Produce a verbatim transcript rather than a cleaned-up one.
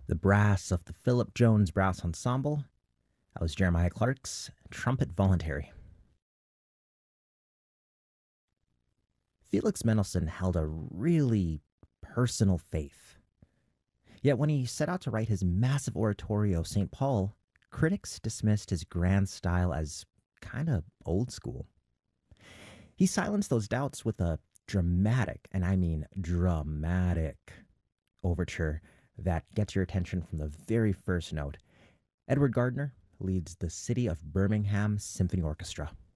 The brass of the Philip Jones Brass Ensemble. That was Jeremiah Clark's Trumpet Voluntary. Felix Mendelssohn held a really personal faith. Yet when he set out to write his massive oratorio, Saint Paul, critics dismissed his grand style as kind of old school. He silenced those doubts with a dramatic, and I mean dramatic, overture that gets your attention from the very first note. Edward Gardner leads the City of Birmingham Symphony Orchestra.